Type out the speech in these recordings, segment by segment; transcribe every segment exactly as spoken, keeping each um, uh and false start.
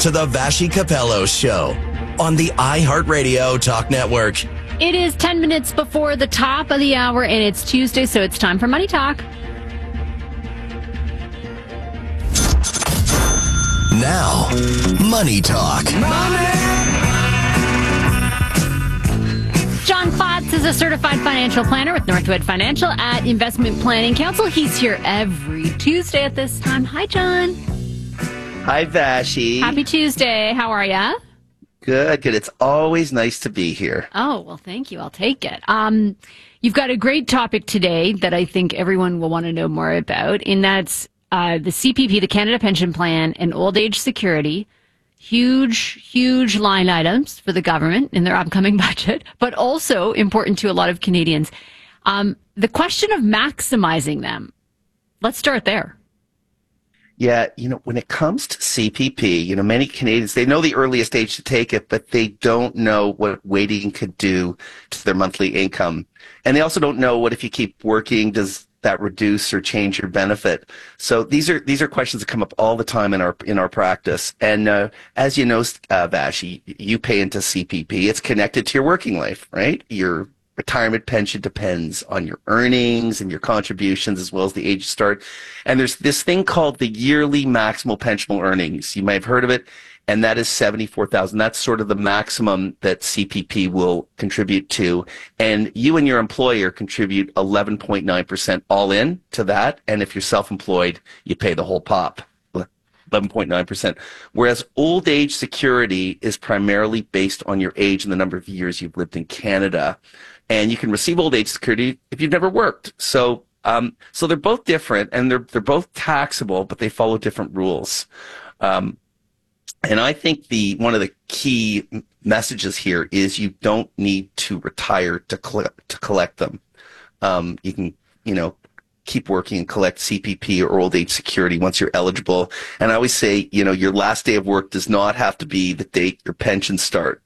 to the Vashi Capello Show on the iHeartRadio Talk Network. It is ten minutes before the top of the hour, and it's Tuesday, so it's time for Money Talk. Now, Money Talk. John Klotz is a certified financial planner with Northwood Financial at Investment Planning Council. He's here every Tuesday at this time. Hi, John. Hi, Vashi. Happy Tuesday. How are ya? Good, good. It's always nice to be here. Oh, well, thank you. I'll take it. Um, you've got a great topic today that I think everyone will want to know more about, and that's uh, the C P P, the Canada Pension Plan, and old age security. Huge, huge line items for the government in their upcoming budget, but also important to a lot of Canadians. Um, the question of maximizing them. Let's start there. Yeah, you know, when it comes to C P P, you know, many Canadians, they know the earliest age to take it, but they don't know what waiting could do to their monthly income. And they also don't know what if you keep working, does that reduce or change your benefit? So these are these are questions that come up all the time in our in our practice. And uh, as you know, uh, Vashi, you pay into C P P. It's connected to your working life, right? Your retirement pension depends on your earnings and your contributions as well as the age you start. And there's this thing called the yearly maximal pensionable earnings. You may have heard of it, and that is seventy-four thousand dollars. That's sort of the maximum that C P P will contribute to. And you and your employer contribute eleven point nine percent all in to that. And if you're self-employed, you pay the whole pop, eleven point nine percent. Whereas old age security is primarily based on your age and the number of years you've lived in Canada. And you can receive old age security if you've never worked. So, um, so they're both different, and they're they're both taxable, but they follow different rules. Um, and I think the one of the key messages here is you don't need to retire to collect to collect them. Um, you can, you know, keep working and collect C P P or old age security once you're eligible. And I always say, you know, your last day of work does not have to be the date your pensions start.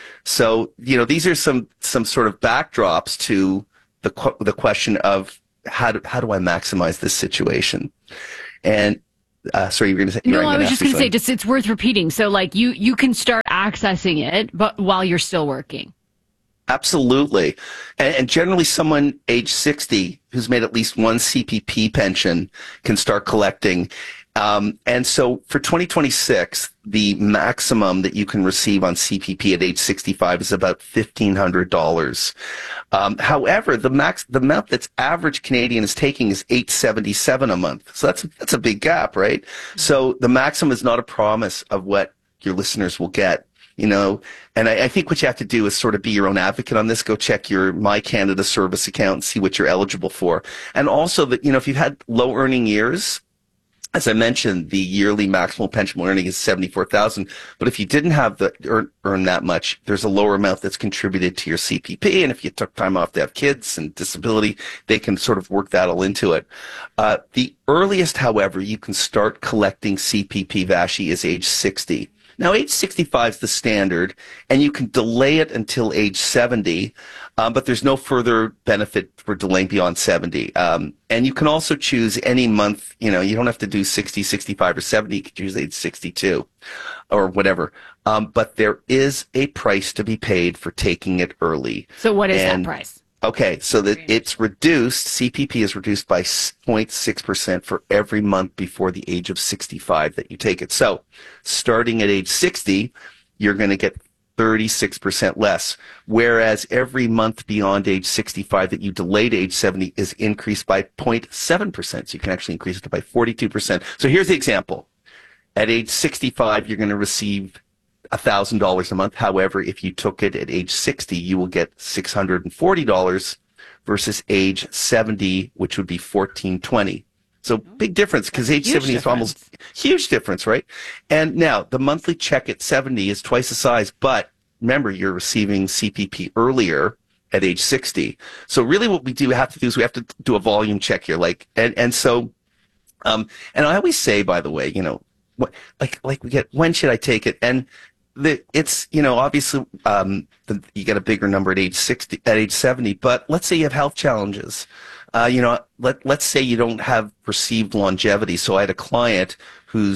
So, you know, these are some, some sort of backdrops to the qu- the question of how do, how do I maximize this situation? And, uh, sorry, you were going to say? No, I was just going to say, just, it's worth repeating. So, like, you, you can start accessing it, but while you're still working. Absolutely. And, and generally someone age sixty who's made at least one C P P pension can start collecting. Um, and so for twenty twenty-six, the maximum that you can receive on C P P at age sixty-five is about fifteen hundred dollars. Um, however, the max, the amount that's average Canadian is taking is eight seventy-seven a month. So that's, that's a big gap, right? So the maximum is not a promise of what your listeners will get. You know, and I, I think what you have to do is sort of be your own advocate on this. Go check your My Canada Service account and see what you're eligible for. And also that, you know, if you've had low earning years, as I mentioned, the yearly maximal pensionable earning is seventy-four thousand dollars. But if you didn't have the earn, earn that much, there's a lower amount that's contributed to your C P P. And if you took time off to have kids and disability, they can sort of work that all into it. Uh, the earliest, however, you can start collecting C P P, Vashi, is age sixty. Now, age sixty-five is the standard, and you can delay it until age seventy, um, but there's no further benefit for delaying beyond seventy. Um, and you can also choose any month. You know, you don't have to do sixty, sixty-five, or seventy. You can choose age sixty-two or whatever. Um, but there is a price to be paid for taking it early. So what is and, that price? Okay, so that it's reduced, C P P is reduced by zero point six percent for every month before the age of sixty-five that you take it. So starting at age sixty, you're going to get thirty-six percent less, whereas every month beyond age sixty-five that you delay to age seventy is increased by zero point seven percent. So you can actually increase it by forty-two percent. So here's the example. At age sixty-five, you're going to receive one thousand dollars a month. However, if you took it at age sixty, you will get six hundred forty dollars versus age seventy, which would be fourteen twenty. So big difference, because age Huge seventy difference. is almost huge difference, right? And now the monthly check at seventy is twice the size, but remember, you're receiving C P P earlier at age sixty. So really what we do have to do is we have to do a volume check here. Like, and, and so, um, and I always say, by the way, you know, what, like, like we get, when should I take it? And the, it's, you know, obviously, um, the, you get a bigger number at age sixty, at age seventy, but let's say you have health challenges. Uh, you know, let, let's say you don't have perceived longevity. So I had a client whose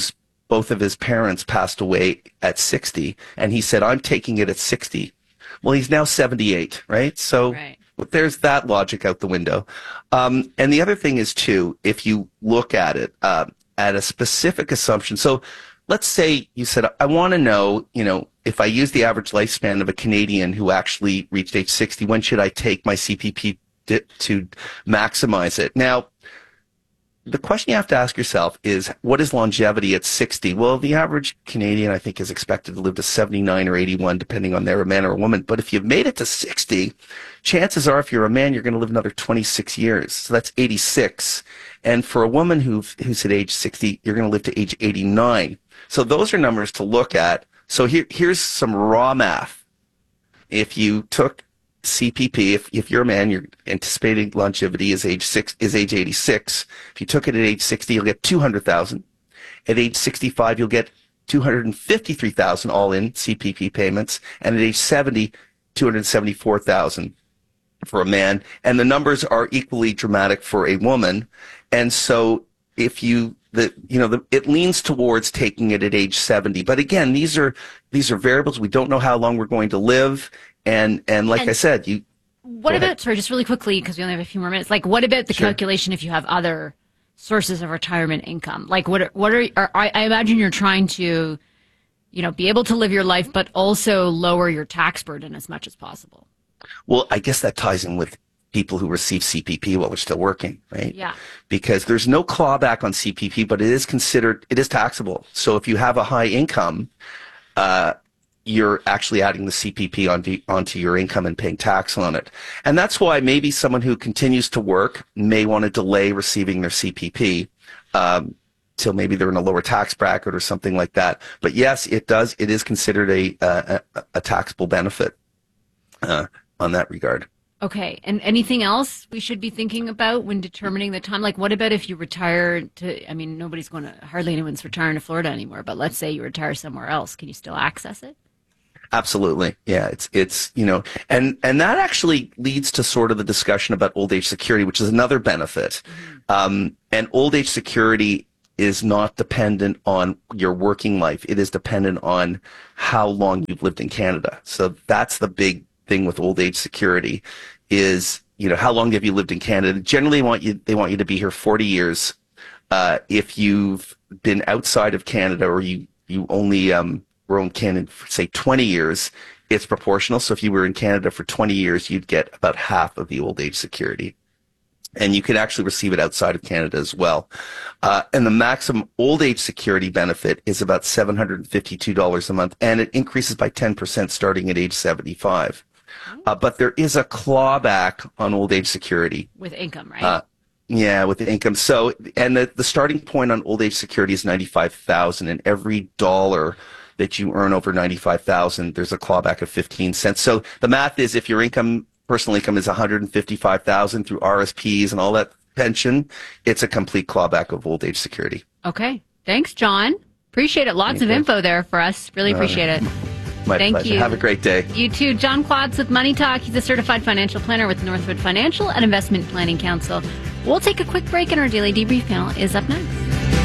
both of his parents passed away at sixty, and he said, I'm taking it at sixty. Well, he's now seventy-eight, right? So right. there's that logic out the window. Um, and the other thing is, too, if you look at it uh, at a specific assumption. So let's say you said, I want to know, you know, if I use the average lifespan of a Canadian who actually reached age sixty, when should I take my C P P to, to maximize it? Now, the question you have to ask yourself is, what is longevity at sixty? Well, the average Canadian, I think, is expected to live to seventy-nine or eighty-one, depending on they're a man or a woman. But if you've made it to sixty, chances are if you're a man, you're going to live another twenty-six years. So that's eighty-six. And for a woman who, who's at age sixty, you're going to live to age eighty-nine. So those are numbers to look at. So here, here's some raw math. If you took C P P, if, if you're a man, your anticipated longevity is age six, is age eighty-six. If you took it at age sixty, you'll get two hundred thousand. At age sixty-five, you'll get two hundred fifty-three thousand all in C P P payments. And at age seventy, two hundred seventy-four thousand for a man. And the numbers are equally dramatic for a woman. And so if you, the, you know, the, it leans towards taking it at age seventy. But again, these are, these are variables. We don't know how long we're going to live. And, and like and I said, you. What about, sorry, just really quickly, because we only have a few more minutes. Like, what about the Sure. calculation if you have other sources of retirement income? Like, what are, what are, are I, I imagine you're trying to, you know, be able to live your life, but also lower your tax burden as much as possible. Well, I guess that ties in with people who receive C P P while they're still working, right? Yeah. Because there's no clawback on C P P, but it is considered, it is taxable. So if you have a high income, uh, you're actually adding the C P P onto, onto your income and paying tax on it. And that's why maybe someone who continues to work may want to delay receiving their C P P um, till maybe they're in a lower tax bracket or something like that. But yes, it does. It is considered a, a, a taxable benefit uh, on that regard. Okay. And anything else we should be thinking about when determining the time? Like, what about if you retire to, I mean, nobody's going to, hardly anyone's retiring to Florida anymore, but let's say you retire somewhere else. Can you still access it? Absolutely. Yeah. It's, it's, you know, and, and that actually leads to sort of the discussion about old age security, which is another benefit. Mm-hmm. Um, and old age security is not dependent on your working life. It is dependent on how long you've lived in Canada. So that's the big thing with old age security is, you know, how long have you lived in Canada? Generally want you, they want you to be here forty years. Uh, if you've been outside of Canada or you, you only, um, were in Canada for, say, twenty years, it's proportional. So if you were in Canada for twenty years, you'd get about half of the old age security. And you could actually receive it outside of Canada as well. Uh, and the maximum old age security benefit is about seven hundred fifty-two dollars a month, and it increases by ten percent starting at age seventy-five. Uh, but there is a clawback on old age security. With income, right? Uh, yeah, with the income. So, and the, the starting point on old age security is ninety-five thousand dollars, and every dollar that you earn over ninety-five thousand dollars, there's a clawback of fifteen cents. So the math is if your income, personal income is one hundred fifty-five thousand dollars through R S Ps and all that pension, it's a complete clawback of old age security. Okay. Thanks, John. Appreciate it. Lots of info there for us. Really appreciate it. My Thank pleasure. you. Have a great day. You too. John Quads with Money Talk. He's a certified financial planner with Northwood Financial and Investment Planning Council. We'll take a quick break and our daily debrief panel is up next.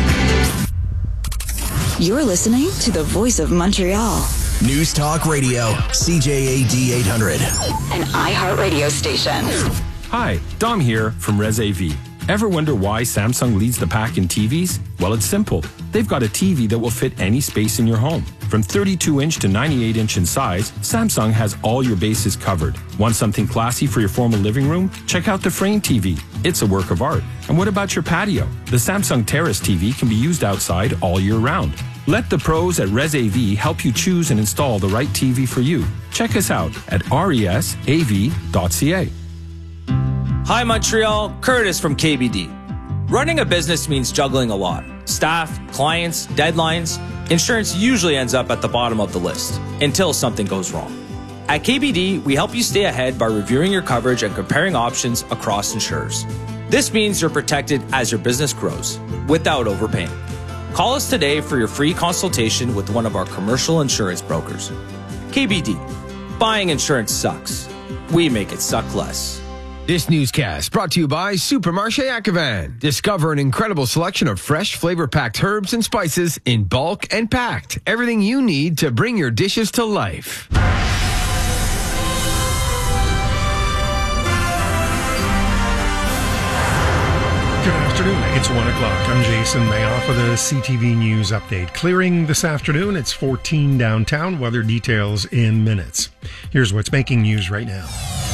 You're listening to the Voice of Montreal. News Talk Radio, C J A D eight hundred. An iHeartRadio station. Hi, Dom here from Res A V. Ever wonder why Samsung leads the pack in T Vs? Well, it's simple. They've got a T V that will fit any space in your home. From thirty-two inch to ninety-eight inch in size, Samsung has all your bases covered. Want something classy for your formal living room? Check out the Frame T V. It's a work of art. And what about your patio? The Samsung Terrace T V can be used outside all year round. Let the pros at Res A V help you choose and install the right T V for you. Check us out at resav dot c a. Hi Montreal, Curtis from K B D. Running a business means juggling a lot. Staff, clients, deadlines. Insurance usually ends up at the bottom of the list until something goes wrong. At K B D, we help you stay ahead by reviewing your coverage and comparing options across insurers. This means you're protected as your business grows without overpaying. Call us today for your free consultation with one of our commercial insurance brokers. K B D. Buying insurance sucks. We make it suck less. This newscast brought to you by Supermarché Accavan. Discover an incredible selection of fresh, flavor-packed herbs and spices in bulk and packed. Everything you need to bring your dishes to life. Good afternoon. It's one o'clock. I'm Jason Mayoff with a C T V News update. Clearing this afternoon. It's fourteen downtown. Weather details in minutes. Here's what's making news right now.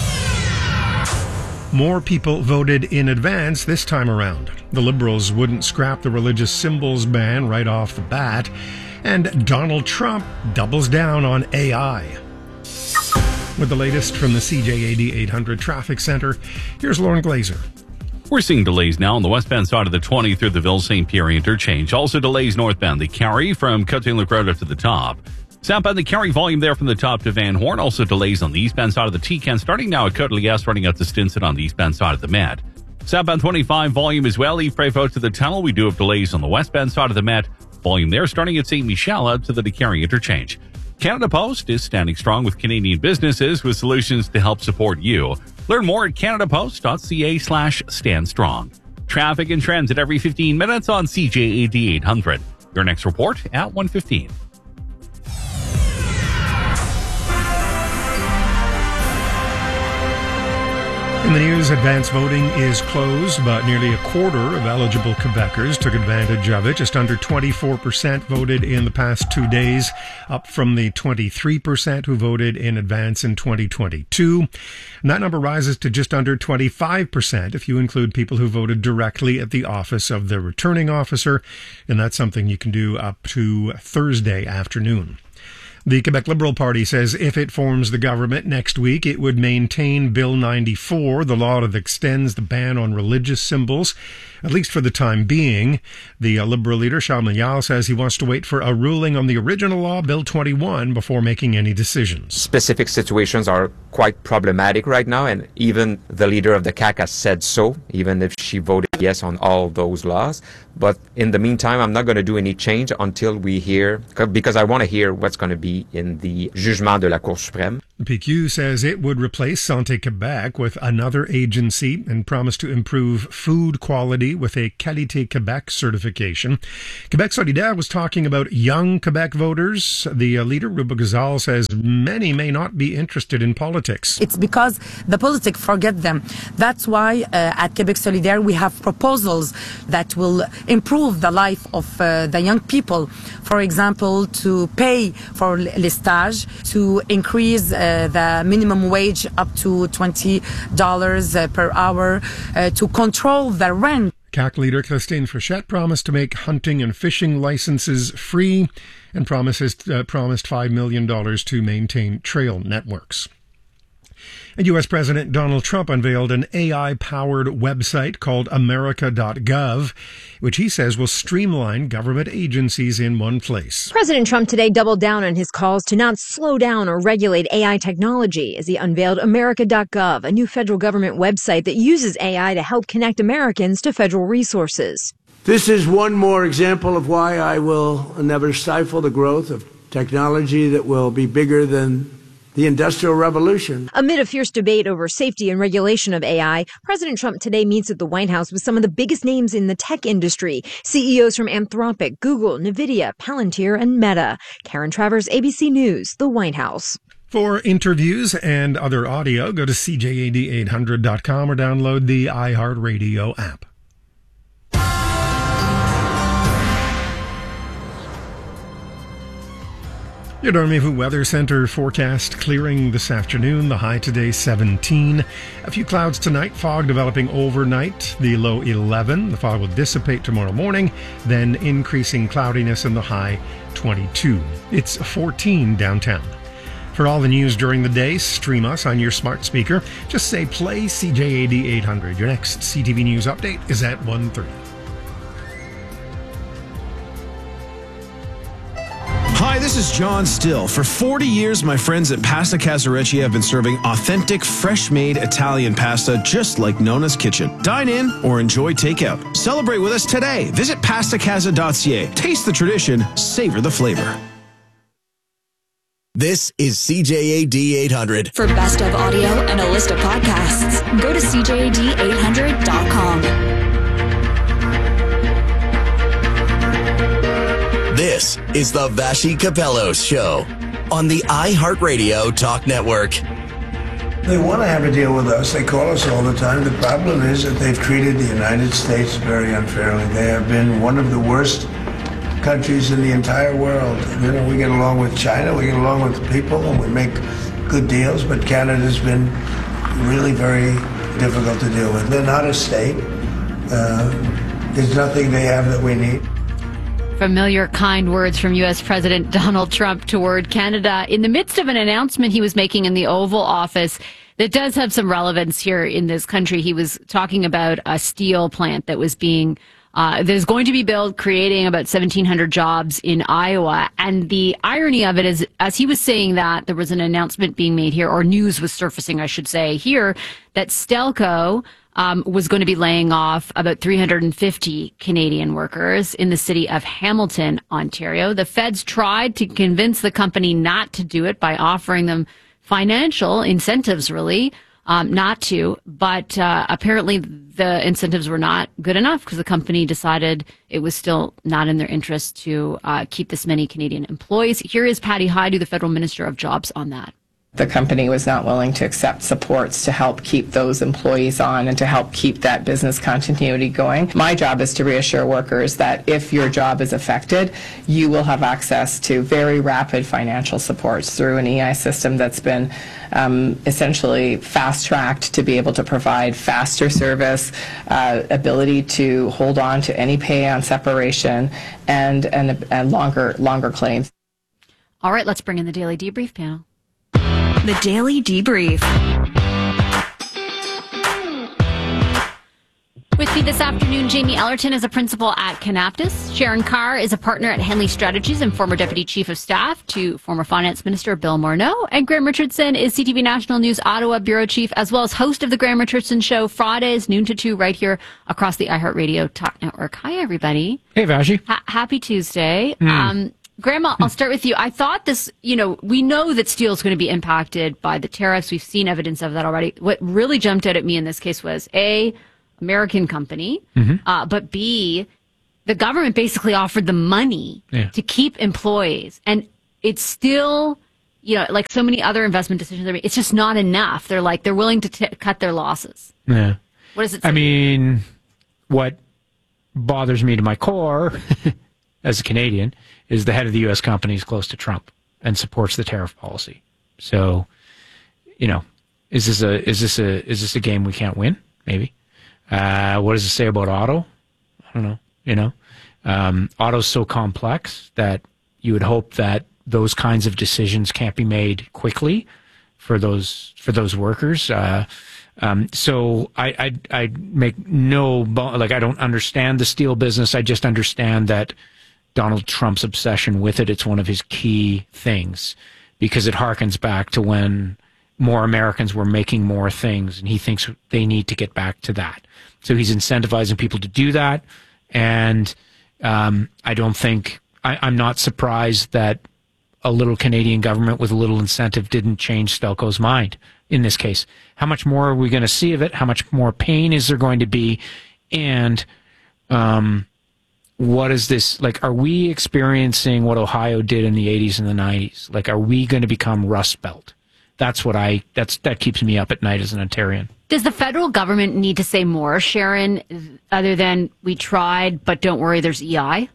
More people voted in advance this time around. The Liberals wouldn't scrap the religious symbols ban right off the bat. And Donald Trump doubles down on A I. With the latest from the C J A D eight hundred Traffic Center, here's Lauren Glazer. We're seeing delays now on the westbound side of the twenty through the Ville-Saint Pierre interchange. Also delays northbound the Carrie from Cote-Saint-Luc to the top. Southbound the Carrie volume there from the top to Van Horn. Also delays on the eastbound side of the T-Can starting now at Côte-Liesse, running out to Stinson on the eastbound side of the Met. Southbound twenty-five volume as well. Yves Prévost to the tunnel. We do have delays on the westbound side of the Met. Volume there starting at Saint Michel out to the Carrie interchange. Canada Post is standing strong with Canadian businesses with solutions to help support you. Learn more at canadapost.ca slash stand strong. Traffic and trends at every fifteen minutes on C J A D eight hundred. Your next report at one fifteen. In the news, advance voting is closed, but nearly a quarter of eligible Quebecers took advantage of it. Just under twenty-four percent voted in the past two days, up from the twenty-three percent who voted in advance in twenty twenty-two. And that number rises to just under twenty-five percent if you include people who voted directly at the office of the returning officer, and that's something you can do up to Thursday afternoon. The Quebec Liberal Party says if it forms the government next week, it would maintain Bill ninety-four, the law that extends the ban on religious symbols, at least for the time being. The uh, Liberal leader, Charles Milliard, says he wants to wait for a ruling on the original law, Bill twenty-one, before making any decisions. Specific situations are quite problematic right now, and even the leader of the C A Q has said so, even if she voted yes on all those laws. But in the meantime, I'm not going to do any change until we hear, because I want to hear what's going to be in the jugement de la Cour suprême. P Q says it would replace Santé Québec with another agency and promised to improve food quality with a Qualité Québec certification. Québec Solidaire was talking about young Quebec voters. The uh, leader, Ruba Ghazal, says many may not be interested in politics. It's because the politics forget them. That's why uh, at Québec Solidaire we have proposals that will improve the life of uh, the young people. For example, to pay for les stages, to increase uh, the minimum wage up to twenty dollars uh, per hour, uh, to control the rent. C A Q leader Christine Frechette promised to make hunting and fishing licenses free and promises uh, promised five million dollars to maintain trail networks. And U S President Donald Trump unveiled an A I-powered website called America dot gov, which he says will streamline government agencies in one place. President Trump today doubled down on his calls to not slow down or regulate A I technology as he unveiled America dot gov, a new federal government website that uses A I to help connect Americans to federal resources. This is one more example of why I will never stifle the growth of technology that will be bigger than the Industrial Revolution. Amid a fierce debate over safety and regulation of A I, President Trump today meets at the White House with some of the biggest names in the tech industry. C E Os from Anthropic, Google, NVIDIA, Palantir, and Meta. Karen Travers, A B C News, the White House. For interviews and other audio, go to C J A D eight hundred dot com or download the iHeartRadio app. Your Dormez-vous Weather Center forecast clearing this afternoon. The high today seventeen. A few clouds tonight, fog developing overnight, the low eleven. The fog will dissipate tomorrow morning, then increasing cloudiness in the high twenty-two. It's fourteen downtown. For all the news during the day, stream us on your smart speaker. Just say play C J A D eight hundred. Your next C T V News update is at one thirty. Hi, this is John Still. For forty years, my friends at Pasta Casarecci have been serving authentic, fresh-made Italian pasta just like Nona's Kitchen. Dine in or enjoy takeout. Celebrate with us today. Visit pasta casa dot c a. Taste the tradition, savor the flavor. This is C J A D eight hundred. For best of audio and a list of podcasts, go to C J A D eight hundred dot com. This is the Vassy Capello Show on the iHeartRadio Talk Network. They want to have a deal with us. They call us all the time. The problem is that they've treated the United States very unfairly. They have been one of the worst countries in the entire world. You know, we get along with China, we get along with people, and we make good deals, but Canada's been really very difficult to deal with. They're not a state. Uh, there's nothing they have that we need. Familiar kind words from U S President Donald Trump toward Canada in the midst of an announcement he was making in the Oval Office that does have some relevance here in this country. He was talking about a steel plant that was being uh, that is going to be built, creating about seventeen hundred jobs in Iowa. And the irony of it is, as he was saying that, there was an announcement being made here, or news was surfacing, I should say, here, that Stelco Um, was going to be laying off about three hundred fifty Canadian workers in the city of Hamilton, Ontario. The feds tried to convince the company not to do it by offering them financial incentives, really, um, not to. But uh, apparently the incentives were not good enough because the company decided it was still not in their interest to uh, keep this many Canadian employees. Here is Patty Hajdu, the federal minister of jobs, on that. The company was not willing to accept supports to help keep those employees on and to help keep that business continuity going. My job is to reassure workers that if your job is affected, you will have access to very rapid financial supports through an E I system that's been um, essentially fast-tracked to be able to provide faster service, uh, ability to hold on to any pay on separation, and, and, and longer, longer claims. All right, let's bring in the Daily Debrief panel. The Daily Debrief. With me this afternoon, Jamie Ellerton is a principal at Canaptus. Sharon Carr is a partner at Henley Strategies and former Deputy Chief of Staff to former Finance Minister Bill Morneau. And Graham Richardson is C T V National News Ottawa Bureau Chief, as well as host of the Graham Richardson Show, Fridays, noon to two, right here across the iHeartRadio Talk Network. Hi, everybody. Hey, Vassy. Ha- happy Tuesday. Mm. Um, Grandma, I'll start with you. I thought this, you know, we know that steel is going to be impacted by the tariffs. We've seen evidence of that already. What really jumped out at me in this case was A, American company, mm-hmm. uh, but B, the government basically offered the money yeah. to keep employees. And it's still, you know, like so many other investment decisions, it's just not enough. They're like, they're willing to t- cut their losses. Yeah. What does it say? I mean, what bothers me to my core as a Canadian is the head of the U S company is close to Trump and supports the tariff policy. So, you know, is this a is this a is this a game we can't win? Maybe. Uh, what does it say about auto? I don't know. You know, um, auto's so complex that you would hope that those kinds of decisions can't be made quickly for those for those workers. Uh, um, so I, I I make no like I don't understand the steel business. I just understand that Donald Trump's obsession with it, it's one of his key things because it harkens back to when more Americans were making more things, and he thinks they need to get back to that. So he's incentivizing people to do that, and um, I don't think, I, I'm not surprised that a little Canadian government with a little incentive didn't change Stelco's mind in this case. How much more are we going to see of it? How much more pain is there going to be? And um what is this, like, are we experiencing what Ohio did in the eighties and the nineties? Like, are we going to become Rust Belt? That's what I, that's, that keeps me up at night as an Ontarian. Does the federal government need to say more, Sharon, other than we tried, but don't worry, there's E I?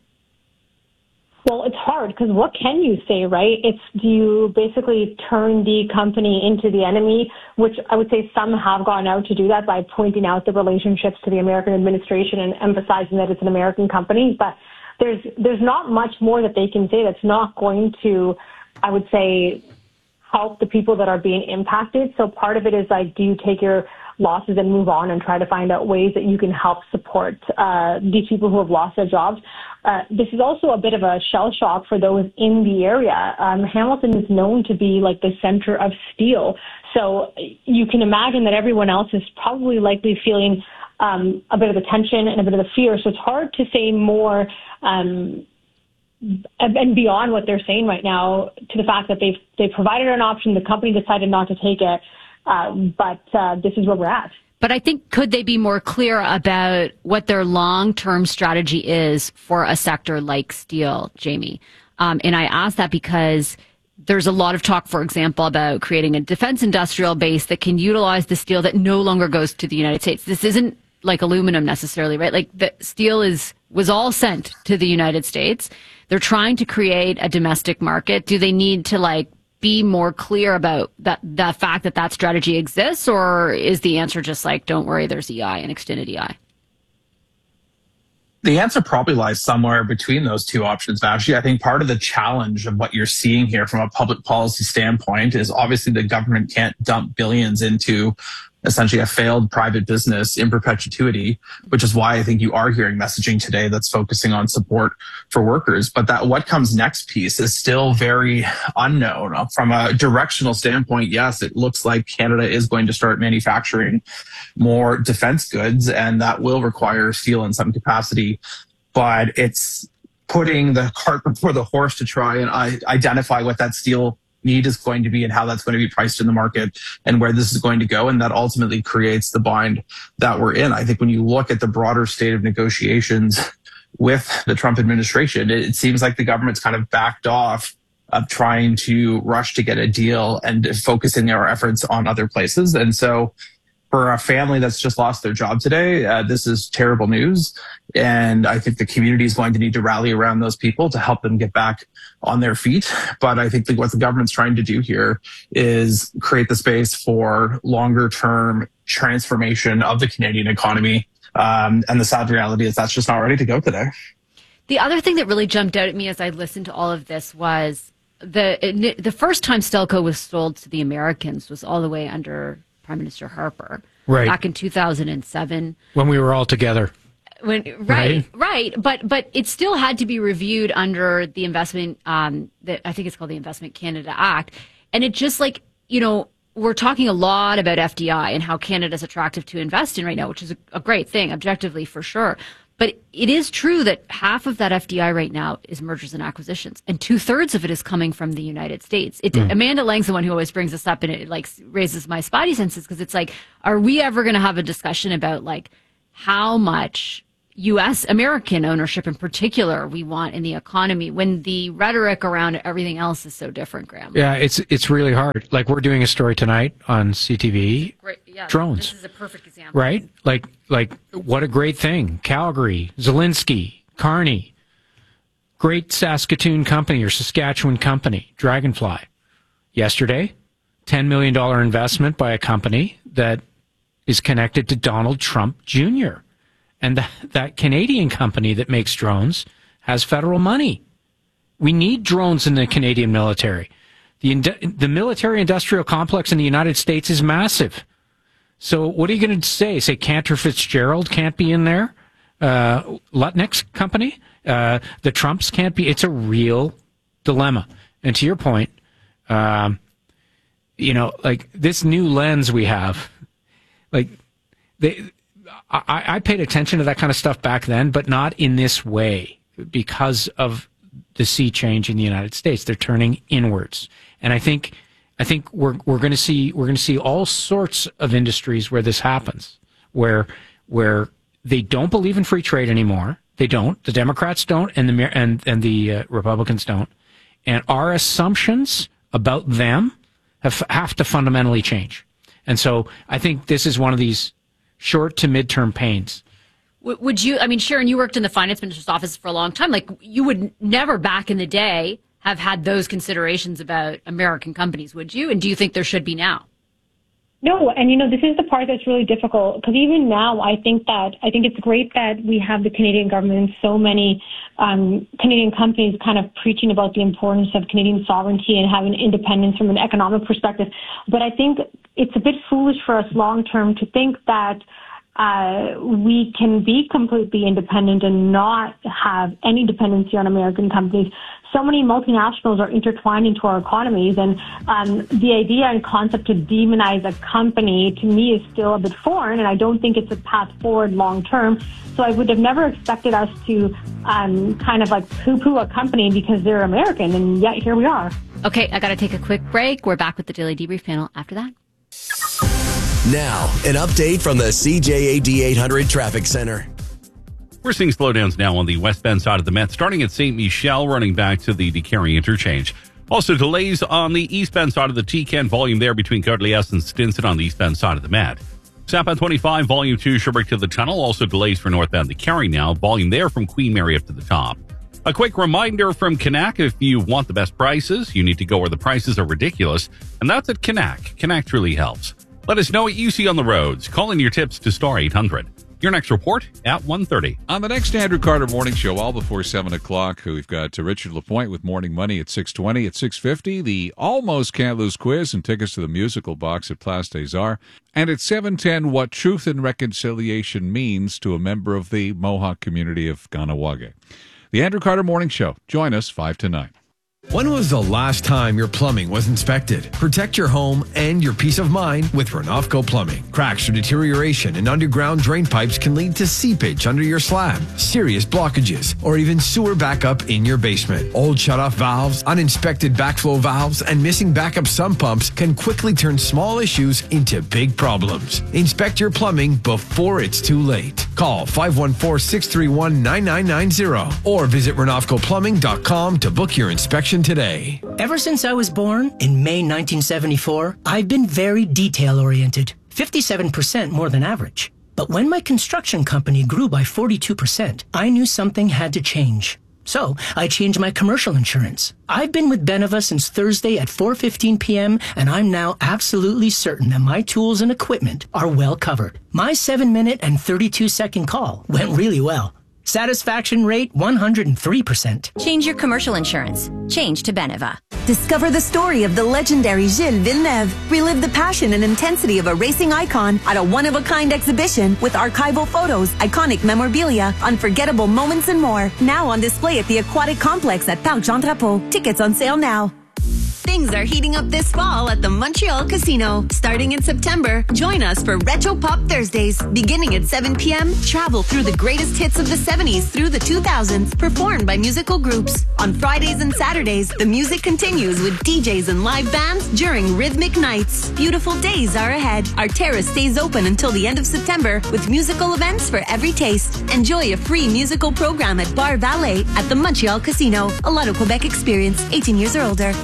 Well, it's hard because what can you say, right? It's, do you basically turn the company into the enemy, which I would say some have gone out to do that by pointing out the relationships to the American administration and emphasizing that it's an American company. But there's there's not much more that they can say that's not going to, I would say, help the people that are being impacted. So part of it is like, do you take your losses and move on and try to find out ways that you can help support uh, these people who have lost their jobs. Uh, this is also a bit of a shell shock for those in the area. Um, Hamilton is known to be like the center of steel. So you can imagine that everyone else is probably likely feeling um, a bit of the tension and a bit of the fear. So it's hard to say more um, and beyond what they're saying right now, to the fact that they've they provided an option, the company decided not to take it, uh, but uh, this is where we're at. But I think, could they be more clear about what their long-term strategy is for a sector like steel, Jamie? Um, and I ask that because there's a lot of talk, for example, about creating a defense industrial base that can utilize the steel that no longer goes to the United States. This isn't like aluminum necessarily, right? Like the steel is was all sent to the United States. They're trying to create a domestic market. Do they need to like be more clear about that, the fact that that strategy exists, or is the answer just like, don't worry, there's E I and extended E I? The answer probably lies somewhere between those two options, Vashi. I think part of the challenge of what you're seeing here from a public policy standpoint is obviously the government can't dump billions into essentially a failed private business in perpetuity, which is why I think you are hearing messaging today that's focusing on support for workers. But that what comes next piece is still very unknown. From a directional standpoint, yes, it looks like Canada is going to start manufacturing more defense goods, and that will require steel in some capacity. But it's putting the cart before the horse to try and identify what that steel need is going to be and how that's going to be priced in the market and where this is going to go. And that ultimately creates the bind that we're in. I think when you look at the broader state of negotiations with the Trump administration, it seems like the government's kind of backed off of trying to rush to get a deal and focusing their efforts on other places. And so for a family that's just lost their job today, uh, this is terrible news. And I think the community is going to need to rally around those people to help them get back on their feet. But I think that what the government's trying to do here is create the space for longer term transformation of the Canadian economy. Um, and the sad reality is that's just not ready to go today. The other thing that really jumped out at me as I listened to all of this was the the first time Stelco was sold to the Americans was all the way under Prime Minister Harper, right, back in two thousand seven, when we were all together. When right, right, right, but but it still had to be reviewed under the investment. Um, the, I think it's called the Investment Canada Act, and it just like you know we're talking a lot about F D I and how Canada's attractive to invest in right now, which is a, a great thing, objectively for sure. But it is true that half of that F D I right now is mergers and acquisitions, and two thirds of it is coming from the United States. It, mm. Amanda Lang's the one who always brings this up, and it like raises my spidey senses because it's like, are we ever going to have a discussion about like how much U S American ownership in particular we want in the economy when the rhetoric around everything else is so different, Graham? Yeah, it's it's really hard. Like we're doing a story tonight on C T V. Great. Yeah, drones. This is a perfect example. Right? Like like what a great thing. Calgary, Zelensky, Kearney, great Saskatoon company or Saskatchewan company, Dragonfly. Yesterday, ten million dollars investment by a company that is connected to Donald Trump Junior And the, that Canadian company that makes drones has federal money. We need drones in the Canadian military. The, the military-industrial complex in the United States is massive. So what are you going to say? Say Cantor Fitzgerald can't be in there? Uh, Lutnick's company? Uh, the Trumps can't be? It's a real dilemma. And to your point, um, you know, like this new lens we have, like they... I, I paid attention to that kind of stuff back then, but not in this way because of the sea change in the United States. They're turning inwards, and I think, I think we're we're going to see we're going to see all sorts of industries where this happens, where where they don't believe in free trade anymore. They don't. The Democrats don't, and the and and the uh, Republicans don't, and our assumptions about them have have to fundamentally change. And so I think this is one of these short to midterm pains. Would you, I mean, Sharon, you worked in the finance minister's office for a long time. Like, you would never back in the day have had those considerations about American companies, would you? And do you think there should be now? No, and you know, this is the part that's really difficult because even now, I think that I think it's great that we have the Canadian government and so many um, Canadian companies kind of preaching about the importance of Canadian sovereignty and having independence from an economic perspective. But I think it's a bit foolish for us long term to think that uh, we can be completely independent and not have any dependency on American companies so many multinationals are intertwined into our economies, and um, the idea and concept to demonize a company to me is still a bit foreign, and I don't think it's a path forward long term. So I would have never expected us to um, kind of like poo-poo a company because they're American, and yet here we are. Okay, I got to take a quick break. We're back with the Daily Debrief panel after that. Now, an update from the C J A D eight hundred Traffic Center. We're seeing slowdowns now on the west Bend side of the Met, starting at Saint Michel, running back to the DeCarry interchange. Also, delays on the east Bend side of the T Ken, volume there between Côte-Liesse and Stinson on the east Bend side of the Met. Southbound twenty-five, volume two, Sherbrooke to the tunnel. Also delays for northbound DeCarry now, volume there from Queen Mary up to the top. A quick reminder from Canac, if you want the best prices, you need to go where the prices are ridiculous, and that's at Canac. Canac truly helps. Let us know what you see on the roads. Call in your tips to star eight hundred. Your next report at one thirty. On the next Andrew Carter Morning Show, all before seven o'clock, we've got uh, Richard Lapointe with Morning Money at six twenty. At six fifty, the Almost Can't Lose quiz and tickets to the musical box at Place des Arts. And at seven ten, what truth and reconciliation means to a member of the Mohawk community of Kahnawake. The Andrew Carter Morning Show. Join us five to nine. When was the last time your plumbing was inspected? Protect your home and your peace of mind with Renofco Plumbing. Cracks or deterioration in underground drain pipes can lead to seepage under your slab, serious blockages, or even sewer backup in your basement. Old shutoff valves, uninspected backflow valves, and missing backup sump pumps can quickly turn small issues into big problems. Inspect your plumbing before it's too late. Call five one four, six three one, nine nine nine zero or visit renofco plumbing dot com to book your inspection today. Ever since I was born in May nineteen seventy-four, I've been very detail-oriented, fifty-seven percent more than average. But when my construction company grew by forty-two percent, I knew something had to change. So I changed my commercial insurance. I've been with Beneva since Thursday at four fifteen p.m., and I'm now absolutely certain that my tools and equipment are well covered. My seven minute and thirty-two second call went really well. Satisfaction rate one hundred three percent. Change your commercial insurance. Change to Beneva. Discover the story of the legendary Gilles Villeneuve. Relive the passion and intensity of a racing icon at a one-of-a-kind exhibition with archival photos, iconic memorabilia, unforgettable moments, and more. Now on display at the Aquatic Complex at Parc Jean Drapeau. Tickets on sale now. Things are heating up this fall at the Montreal Casino. Starting in September, join us for Retro Pop Thursdays. Beginning at seven p.m., travel through the greatest hits of the seventies through the two thousands, performed by musical groups. On Fridays and Saturdays, the music continues with D Js and live bands during rhythmic nights. Beautiful days are ahead. Our terrace stays open until the end of September with musical events for every taste. Enjoy a free musical program at Bar Valet at the Montreal Casino. A Lotto Quebec experience, eighteen years or older.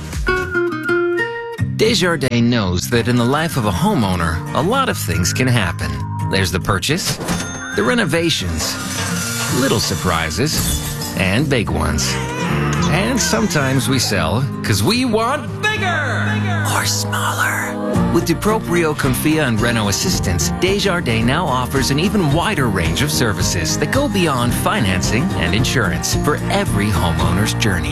Desjardins knows that in the life of a homeowner, a lot of things can happen. There's the purchase, the renovations, little surprises, and big ones. And sometimes we sell because we want bigger, bigger or smaller. With DuProprio, Comfia, and Reno Assistance, Desjardins now offers an even wider range of services that go beyond financing and insurance for every homeowner's journey.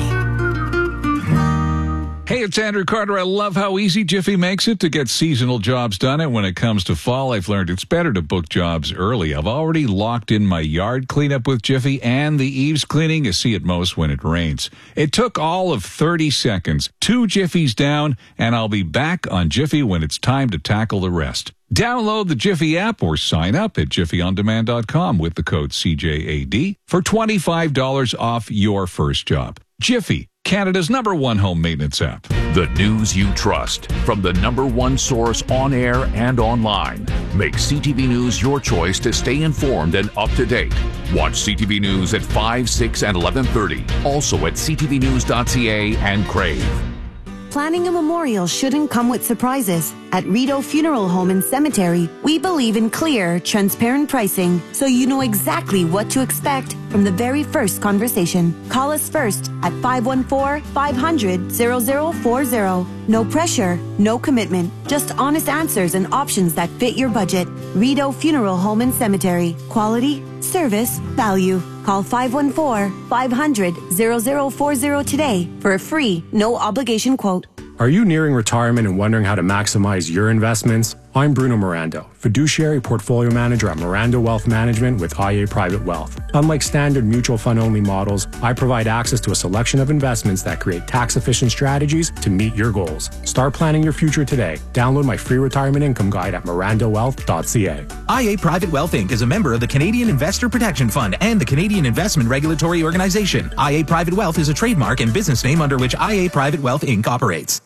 Hey, it's Andrew Carter. I love how easy Jiffy makes it to get seasonal jobs done. And when it comes to fall, I've learned it's better to book jobs early. I've already locked in my yard cleanup with Jiffy and the eaves cleaning you see at most when it rains. It took all of thirty seconds, two Jiffies down, and I'll be back on Jiffy when it's time to tackle the rest. Download the Jiffy app or sign up at jiffy on demand dot com with the code C J A D for twenty-five dollars off your first job. Jiffy, Canada's number one home maintenance app. The news you trust from the number one source on air and online. Make C T V News your choice to stay informed and up to date. Watch C T V News at five, six, and eleven thirty. Also at c t v news dot c a and Crave. Planning a memorial shouldn't come with surprises. At Rideau Funeral Home and Cemetery, we believe in clear, transparent pricing, so you know exactly what to expect from the very first conversation. Call us first at five one four, five hundred, zero zero four zero. No pressure, no commitment, just honest answers and options that fit your budget. Rideau Funeral Home and Cemetery. Quality, service, value. Call five one four, five hundred, zero zero four zero today for a free, no obligation quote. Are you nearing retirement and wondering how to maximize your investments? I'm Bruno Mirando, fiduciary portfolio manager at Mirando Wealth Management with I A Private Wealth. Unlike standard mutual fund only models, I provide access to a selection of investments that create tax-efficient strategies to meet your goals. Start planning your future today. Download my free retirement income guide at mirando wealth dot c a. I A Private Wealth Incorporated is a member of the Canadian Investor Protection Fund and the Canadian Investment Regulatory Organization. I A Private Wealth is a trademark and business name under which I A Private Wealth Incorporated operates.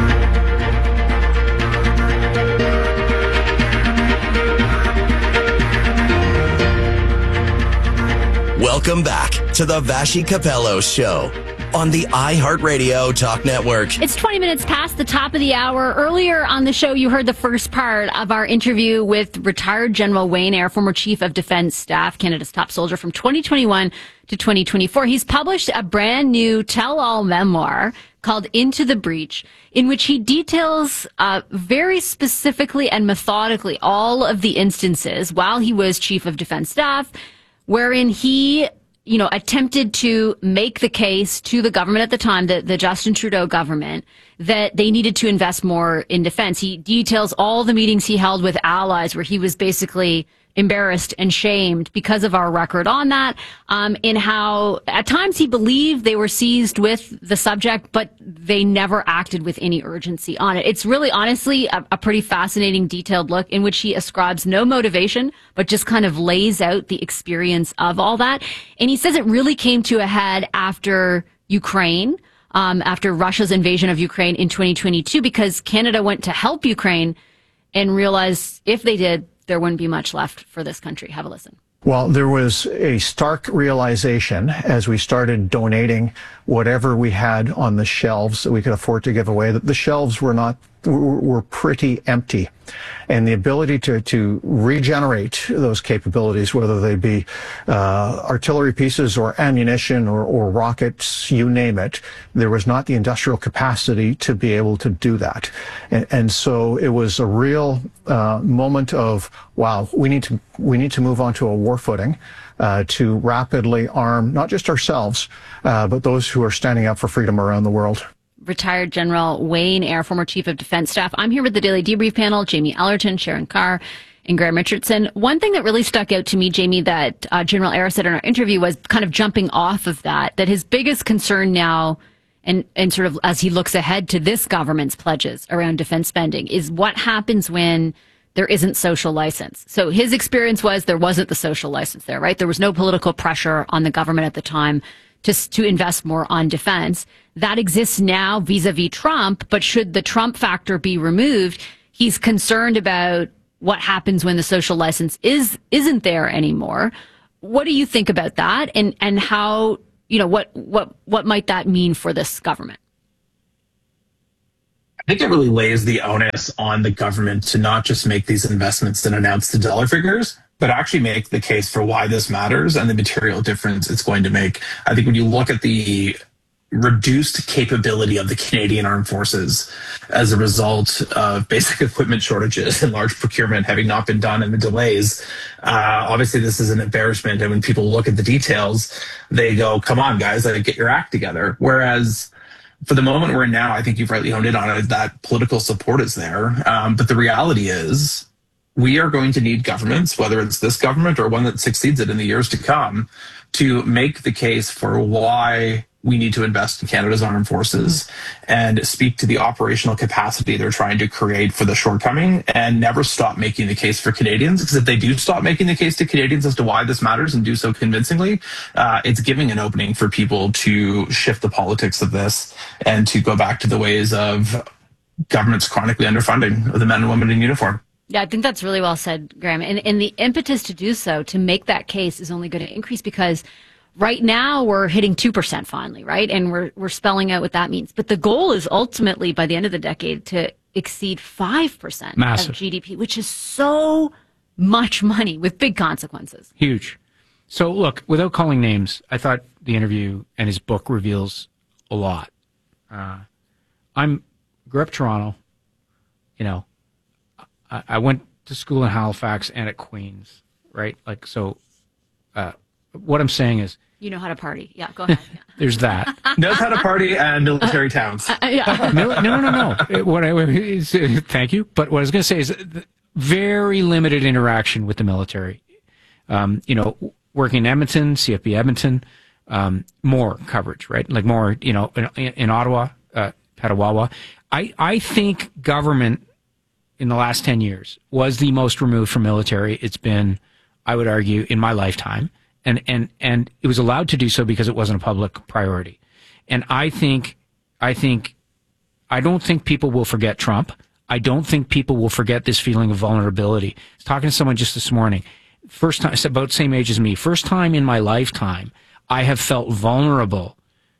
Welcome back to the Vassy Capello Show on the iHeartRadio Talk Network. It's twenty minutes past the top of the hour. Earlier on the show, you heard the first part of our interview with retired General Wayne Eyre, former Chief of Defence Staff, Canada's top soldier from twenty twenty-one to twenty twenty-four. He's published a brand new tell-all memoir called Into the Breach, in which he details uh, very specifically and methodically all of the instances while he was Chief of Defence Staff, wherein he, you know, attempted to make the case to the government at the time, the, the Justin Trudeau government, that they needed to invest more in defense. He details all the meetings he held with allies where he was basically embarrassed and shamed because of our record on that, um, in how at times he believed they were seized with the subject, but they never acted with any urgency on it. It's really, honestly, a, a pretty fascinating, detailed look in which he ascribes no motivation, but just kind of lays out the experience of all that. And he says it really came to a head after Ukraine, um, after Russia's invasion of Ukraine in twenty twenty-two, because Canada went to help Ukraine and realized if they did, there wouldn't be much left for this country. Have a listen. Well, there was a stark realization as we started donating whatever we had on the shelves that we could afford to give away, that the shelves were not, were pretty empty. And the ability to, to regenerate those capabilities, whether they be uh, artillery pieces or ammunition or, or rockets, you name it, there was not the industrial capacity to be able to do that. And, and so it was a real uh, moment of, wow, we need to we need to move on to a war footing uh, to rapidly arm not just ourselves, uh, but those who are standing up for freedom around the world. Retired General Wayne Eyre, former Chief of Defence Staff. I'm here with the Daily Debrief panel, Jamie Allerton, Sharon Carr, and Graham Richardson. One thing that really stuck out to me, Jamie, that uh, General Eyre said in our interview was kind of jumping off of that, that his biggest concern now, and, and sort of as he looks ahead to this government's pledges around defence spending, is what happens when there isn't social license. So his experience was there wasn't the social license there, right? There was no political pressure on the government at the time to, to invest more on defense. That exists now vis-a-vis Trump, but should the Trump factor be removed, he's concerned about what happens when the social license is, isn't there anymore. What do you think about that? And, and how, you know, what, what, what might that mean for this government? I think it really lays the onus on the government to not just make these investments and announce the dollar figures, but actually make the case for why this matters and the material difference it's going to make. I think when you look at the reduced capability of the Canadian Armed Forces as a result of basic equipment shortages and large procurement having not been done and the delays, uh, obviously this is an embarrassment. And when people look at the details, they go, come on, guys, like, get your act together. Whereas for the moment we're in now, I think you've rightly honed in on it, that political support is there. Um, but the reality is, we are going to need governments, whether it's this government or one that succeeds it in the years to come, to make the case for why we need to invest in Canada's armed forces and speak to the operational capacity they're trying to create for the shortcoming, and never stop making the case for Canadians. Because if they do stop making the case to Canadians as to why this matters and do so convincingly, uh, it's giving an opening for people to shift the politics of this and to go back to the ways of governments chronically underfunding the men and women in uniform. Yeah, I think that's really well said, Graham. And, and the impetus to do so, to make that case, is only going to increase because right now we're hitting two percent finally, right? And we're we're spelling out what that means. But the goal is ultimately, by the end of the decade, to exceed five percent Massive. Of G D P, which is so much money with big consequences. Huge. So, look, without calling names, I thought the interview and his book reveals a lot. Uh, I'm grew up Toronto, you know. I went to school in Halifax and at Queen's, right? Like, so uh, what I'm saying is... You know how to party. Yeah, go ahead. Yeah. There's that. Knows how to party and military towns. Uh, yeah. no, no, no, no. no. What I, is, uh, thank you. But what I was going to say is very limited interaction with the military. Um, you know, working in Edmonton, C F B Edmonton, um, more coverage, right? Like more, you know, in, in Ottawa, uh, Petawawa. I, I think government in the last ten years was the most removed from military it's been, I would argue, in my lifetime. And, and, and it was allowed to do so because it wasn't a public priority. And I think, I think, I don't think people will forget Trump. I don't think people will forget this feeling of vulnerability. I was talking to someone just this morning. First time, it's about the same age as me. First time in my lifetime, I have felt vulnerable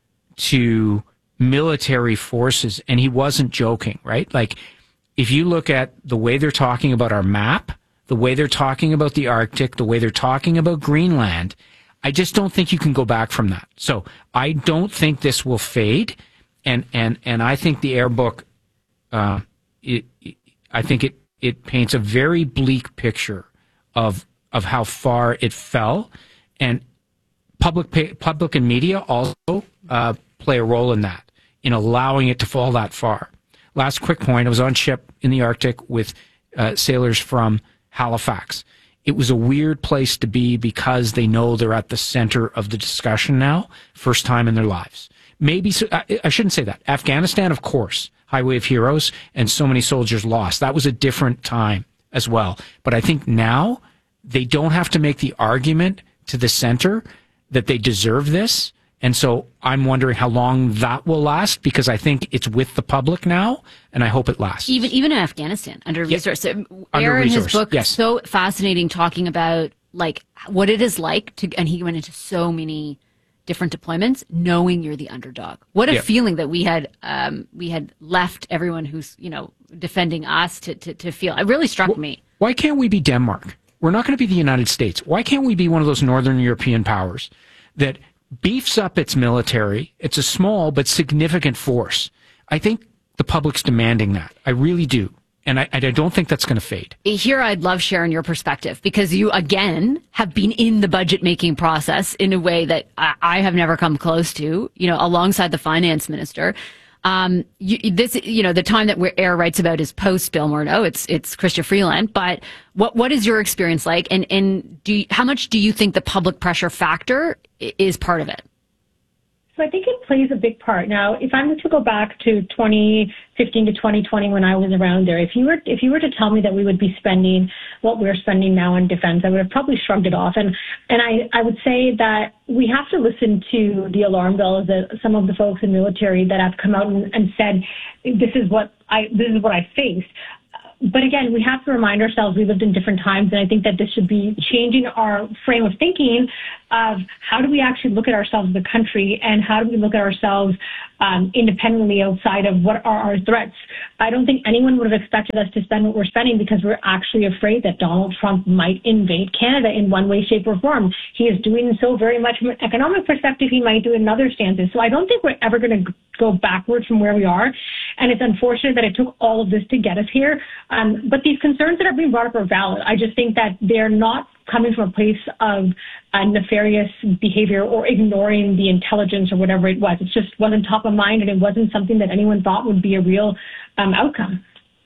to military forces. And he wasn't joking, right? Like, if you look at the way they're talking about our map, the way they're talking about the Arctic, the way they're talking about Greenland, I just don't think you can go back from that. So I don't think this will fade. And, and, and I think the Air book, uh, it, it, I think it, it paints a very bleak picture of, of how far it fell. And public, public and media also, uh, play a role in that, in allowing it to fall that far. Last quick point, I was on ship in the Arctic with, uh, sailors from Halifax. It was a weird place to be because they know they're at the center of the discussion now, first time in their lives. Maybe, so, I, I shouldn't say that. Afghanistan, of course, Highway of Heroes, and so many soldiers lost. That was a different time as well. But I think now they don't have to make the argument to the center that they deserve this. And so I'm wondering how long that will last, because I think it's with the public now, and I hope it lasts. Even even in Afghanistan, under Yeah. resource. Under Aaron, his resource, book, yes. so fascinating, talking about like what it is like to, and he went into so many different deployments, knowing you're the underdog. What a Yeah. feeling that we had, um, we had left everyone who's, you know, defending us to, to, to feel. It really struck me. Why can't we be Denmark? We're not going to be the United States. Why can't we be one of those Northern European powers that beefs up its military? It's a small but significant force. I think the public's demanding that. I really do. And I, I don't think that's going to fade. Here, I'd love sharing your perspective, because you, again, have been in the budget making process in a way that I, I have never come close to, you know, alongside the finance minister. Um, you, this, you know, the time that we're, Air writes about is post Bill Murdo. It's, it's Chrystia Freeland. But what, what is your experience like? And, and do you, how much do you think the public pressure factor is part of it? So I think it plays a big part. Now, if I'm to go back to twenty fifteen to twenty twenty when I was around there, if you were if you were to tell me that we would be spending what we're spending now on defense, I would have probably shrugged it off. And and I, I would say that we have to listen to the alarm bells that some of the folks in military that have come out and, and said, this is what I this is what I faced. But again, we have to remind ourselves we lived in different times, and I think that this should be changing our frame of thinking of how do we actually look at ourselves as a country, and how do we look at ourselves um, independently outside of what are our threats. I don't think anyone would have expected us to spend what we're spending because we're actually afraid that Donald Trump might invade Canada in one way, shape, or form. He is doing so very much from an economic perspective. He might do it in other stances. So I don't think we're ever going to go backwards from where we are. And it's unfortunate that it took all of this to get us here. Um, but these concerns that are being brought up are valid. I just think that they're not coming from a place of uh, nefarious behavior or ignoring the intelligence or whatever it was. It just wasn't top of mind, and it wasn't something that anyone thought would be a real um, outcome.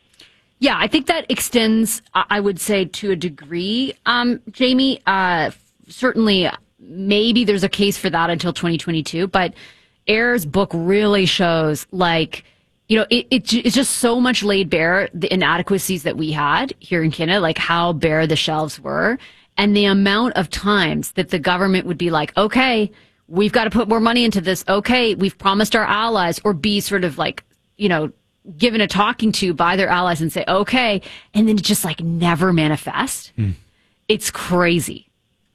Yeah, I think that extends, I would say, to a degree, um, Jamie. Uh, certainly, maybe there's a case for that until twenty twenty-two, but Air's book really shows, like, you know, it, it, it's just so much laid bare the inadequacies that we had here in Canada, like how bare the shelves were, and the amount of times that the government would be like, okay, we've got to put more money into this. Okay, we've promised our allies, or be sort of like, you know, given a talking to by their allies and say, okay, and then just like never manifest. Mm. It's crazy.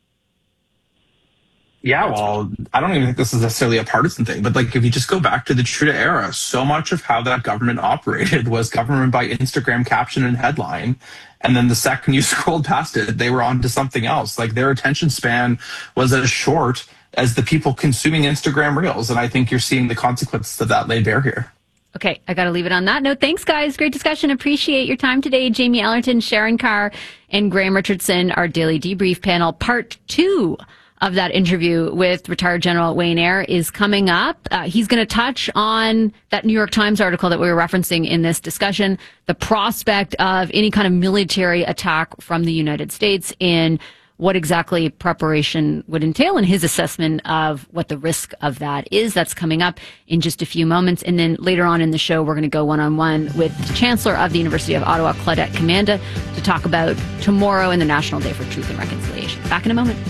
Yeah, well, I don't even think this is necessarily a partisan thing, but like if you just go back to the Trudeau era, so much of how that government operated was government by Instagram caption and headline. And then the second you scrolled past it, they were on to something else. Like their attention span was as short as the people consuming Instagram Reels. And I think you're seeing the consequences of that laid bare here. Okay, I got to leave it on that note. Thanks, guys. Great discussion. Appreciate your time today. Jamie Ellerton, Sharon Carr, and Graham Richardson, our daily debrief panel, part two of that interview with retired General Wayne Eyre is coming up. Uh, he's going to touch on that New York Times article that we were referencing in this discussion, the prospect of any kind of military attack from the United States, and what exactly preparation would entail, and his assessment of what the risk of that is. That's coming up in just a few moments. And then later on in the show, we're going to go one-on-one with the Chancellor of the University of Ottawa, Claudette Commanda, to talk about tomorrow and the National Day for Truth and Reconciliation. Back in a moment.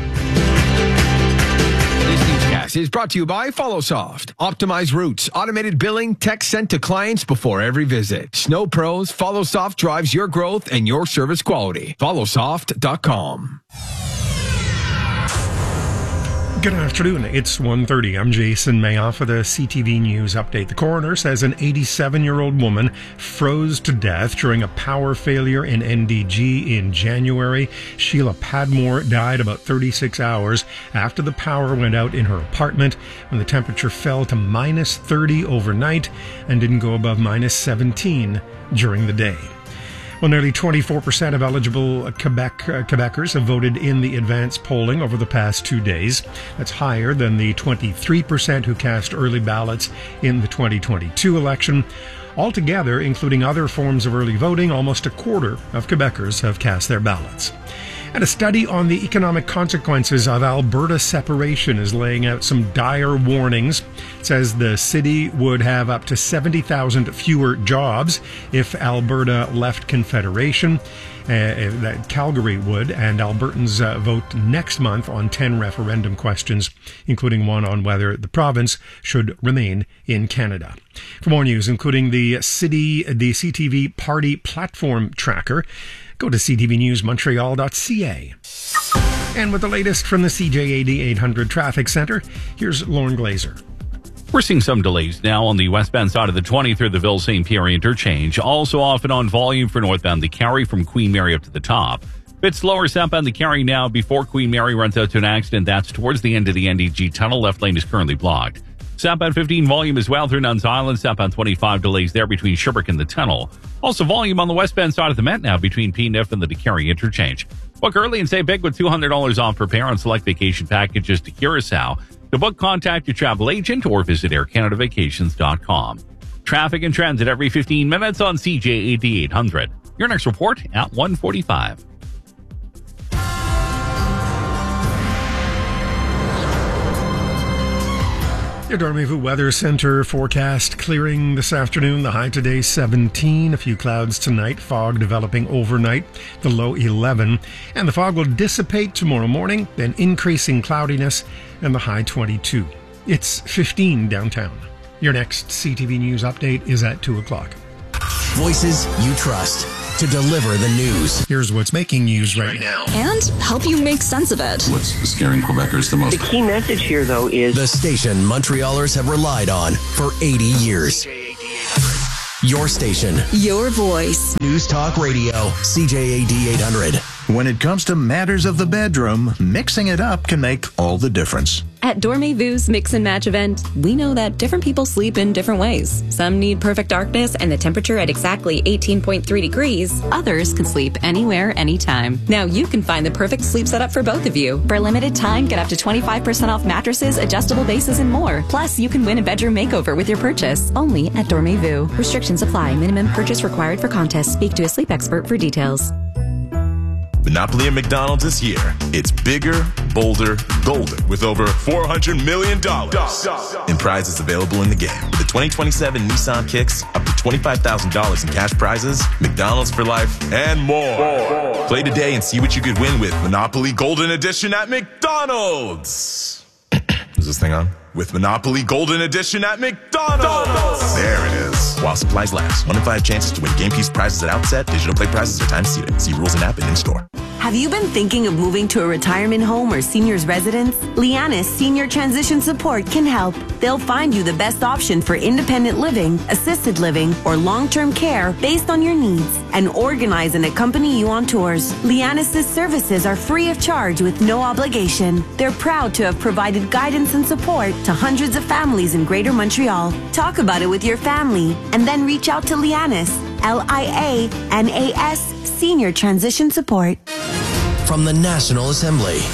This newscast is brought to you by FollowSoft. Optimize routes, automated billing, text sent to clients before every visit. Snow Pros, FollowSoft drives your growth and your service quality. follow soft dot com. Good afternoon. It's one thirty. I'm Jason Mayoff with a C T V News update. The coroner says an eighty-seven-year-old woman froze to death during a power failure in N D G in January. Sheila Padmore died about thirty-six hours after the power went out in her apartment when the temperature fell to minus thirty overnight and didn't go above minus seventeen during the day. Well, nearly twenty-four percent of eligible Quebec uh, Quebecers have voted in the advance polling over the past two days. That's higher than the twenty-three percent who cast early ballots in the twenty twenty-two election. Altogether, including other forms of early voting, almost a quarter of Quebecers have cast their ballots. And a study on the economic consequences of Alberta separation is laying out some dire warnings. It says the city would have up to seventy thousand fewer jobs if Alberta left Confederation. Uh, that Calgary would, and Albertans uh, vote next month on ten referendum questions, including one on whether the province should remain in Canada. For more news, including the city, the C T V Party Platform Tracker, go to c t v news montreal dot c a. And with the latest from the C J A D eight hundred Traffic Center, here's Lauren Glazer. We're seeing some delays now on the westbound side of the twenty through the Ville Saint Pierre interchange. Also off and on volume for northbound the Carry from Queen Mary up to the top. Bit slower southbound the Carry now before Queen Mary runs out to an accident. That's towards the end of the N D G tunnel. Left lane is currently blocked. Southbound fifteen volume as well through Nuns Island. Southbound twenty-five delays there between Sherbrooke and the tunnel. Also volume on the westbound side of the Met now between P N I F and the DeCarry interchange. Book early and save big with two hundred dollars off per pair on select vacation packages to Curacao. To book, contact your travel agent or visit air canada vacations dot com. Traffic and transit every fifteen minutes on C J A D eight hundred. Your next report at one forty-five. Your Dormez-vous Weather Center forecast clearing this afternoon. The high today seventeen. A few clouds tonight. Fog developing overnight. The low eleven. And the fog will dissipate tomorrow morning. Then increasing cloudiness and the high twenty-two. It's fifteen downtown. Your next C T V News update is at two o'clock. Voices you trust to deliver the news. Here's what's making news right now. And help you make sense of it. What's scaring Quebecers the most? The key message here, though, is the station Montrealers have relied on for eighty years. Your station. Your voice. News Talk Radio. C J A D eight hundred. When it comes to matters of the bedroom, mixing it up can make all the difference. At Dormez-vu's Mix and Match event, we know that different people sleep in different ways. Some need perfect darkness and the temperature at exactly eighteen point three degrees. Others can sleep anywhere, anytime. Now you can find the perfect sleep setup for both of you. For a limited time, get up to twenty-five percent off mattresses, adjustable bases, and more. Plus, you can win a bedroom makeover with your purchase. Only at Dormez-vu. Restrictions apply. Minimum purchase required for contest. Speak to a sleep expert for details. Monopoly at McDonald's this year. It's bigger, bolder, golden with over four hundred million dollars in prizes available in the game. With the twenty twenty-seven Nissan Kicks, up to twenty-five thousand dollars in cash prizes, McDonald's for life, and more. Play today and see what you could win with Monopoly Golden Edition at McDonald's. Is this thing on? With Monopoly Golden Edition at McDonald's. There it is. While supplies last. One in five chances to win game piece prizes at outset. Digital play prizes are time seated. See rules and app and in-store. Have you been thinking of moving to a retirement home or senior's residence? Lianis Senior Transition Support can help. They'll find you the best option for independent living, assisted living, or long-term care based on your needs and organize and accompany you on tours. Lianis' services are free of charge with no obligation. They're proud to have provided guidance and support to hundreds of families in Greater Montreal. Talk about it with your family and then reach out to Lianis, L I A N A S, Senior Transition Support. From the National Assembly,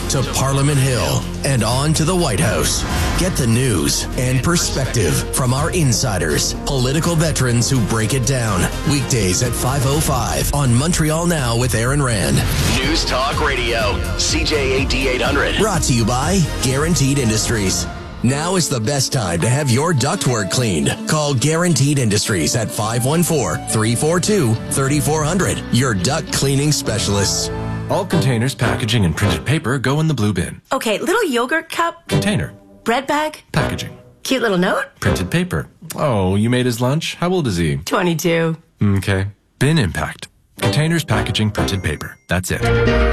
to Parliament Hill and on to the White House. Get the news and perspective from our insiders, political veterans who break it down. Weekdays at five oh five on Montreal Now with Aaron Rand. News Talk Radio, C J A D eight hundred. Brought to you by Guaranteed Industries. Now is the best time to have your ductwork cleaned. Call Guaranteed Industries at five one four, three four two, three four zero zero. Your duct cleaning specialists. All containers, packaging, and printed paper go in the blue bin. Okay, little yogurt cup. Container. Bread bag. Packaging. Cute little note. Printed paper. Oh, you made his lunch? How old is he? twenty-two. Okay. Bin impact. Containers, packaging, printed paper. That's it.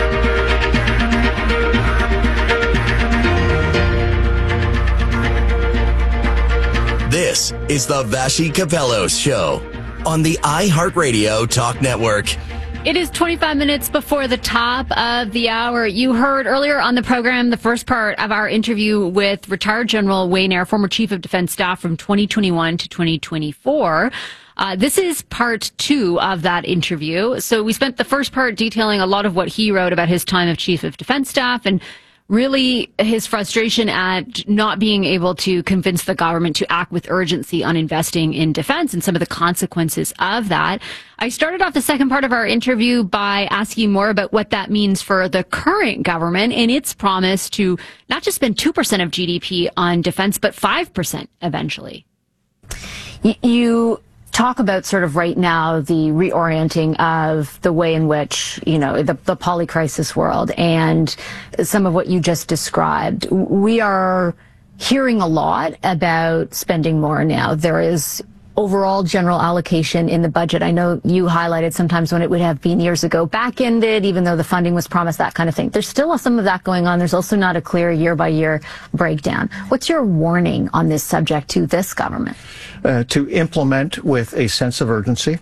This is the Vashi Capellos Show on the iHeartRadio Talk Network. It is twenty-five minutes before the top of the hour. You heard earlier on the program the first part of our interview with retired General Wayne Eyre, former Chief of Defense Staff from twenty twenty-one to twenty twenty-four. Uh, this is part two of that interview. So we spent the first part detailing a lot of what he wrote about his time of Chief of Defense Staff and really his frustration at not being able to convince the government to act with urgency on investing in defense and some of the consequences of that. I started off the second part of our interview by asking more about what that means for the current government and its promise to not just spend two percent of G D P on defense, but five percent eventually. You talk about sort of right now the reorienting of the way in which, you know, the, the polycrisis world and some of what you just described. We are hearing a lot about spending more now. There is overall general allocation in the budget. I know you highlighted sometimes when it would have been years ago back-ended, even though the funding was promised, that kind of thing. There's still some of that going on. There's also not a clear year-by-year breakdown. What's your warning on this subject to this government? Uh, to implement with a sense of urgency,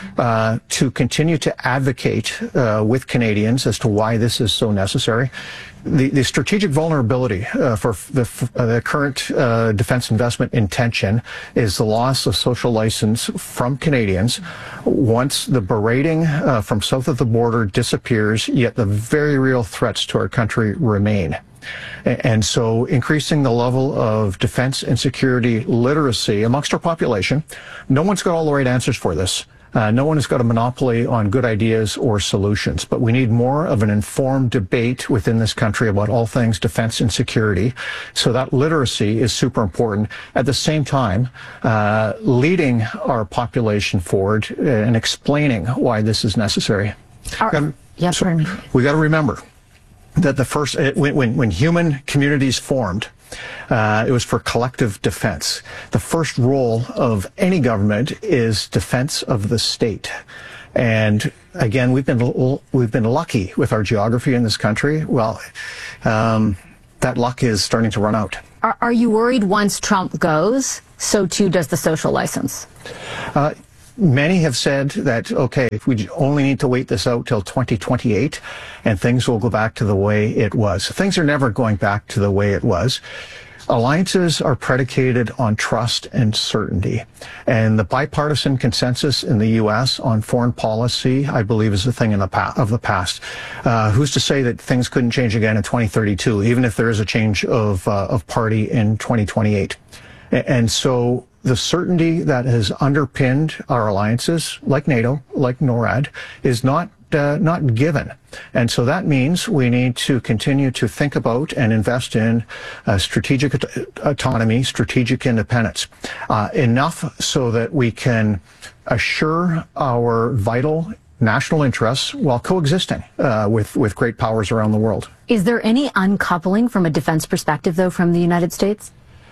uh, to continue to advocate uh, with Canadians as to why this is so necessary. The, the strategic vulnerability uh, for the, uh, the current uh, defense investment intention is the loss of social license from Canadians once the berating uh, from south of the border disappears, yet the very real threats to our country remain. And so increasing the level of defense and security literacy amongst our population. No one's got all the right answers for this. Uh, no one has got a monopoly on good ideas or solutions, but we need more of an informed debate within this country about all things defense and security. So that literacy is super important. At the same time, uh, leading our population forward and explaining why this is necessary. Our, gotta, yeah, so pardon me. We got to remember that the first, when, when, when human communities formed, uh, it was for collective defense. The first role of any government is defense of the state. And again, we've been, we've been lucky with our geography in this country. Well, um, that luck is starting to run out. Are, are you worried once Trump goes, so too does the social license? Uh, Many have said that, okay, if we only need to wait this out till twenty twenty-eight and things will go back to the way it was. Things are never going back to the way it was. Alliances are predicated on trust and certainty. And the bipartisan consensus in the U S on foreign policy, I believe, is a thing in the pa- of the past. Uh, who's to say that things couldn't change again in twenty thirty-two, even if there is a change of, uh, of party in twenty twenty-eight? And so the certainty that has underpinned our alliances, like NATO, like NORAD, is not uh, not given. And so that means we need to continue to think about and invest in uh, strategic aut- autonomy, strategic independence, uh, enough so that we can assure our vital national interests while coexisting uh, with, with great powers around the world. Is there any uncoupling from a defense perspective, though, from the United States?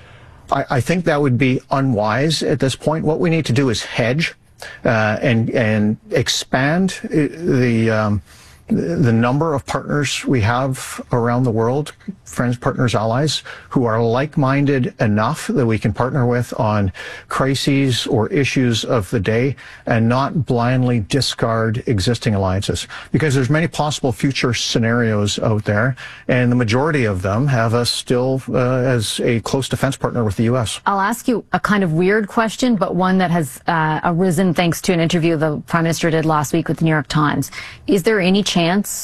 I, I think that would be unwise at this point. What we need to do is hedge uh, and and expand the um, the number of partners we have around the world, friends, partners, allies, who are like-minded enough that we can partner with on crises or issues of the day and not blindly discard existing alliances. Because there's many possible future scenarios out there, and the majority of them have us still uh, as a close defense partner with the U S. I'll ask you a kind of weird question, but one that has uh, arisen thanks to an interview the Prime Minister did last week with the New York Times. Is there any chance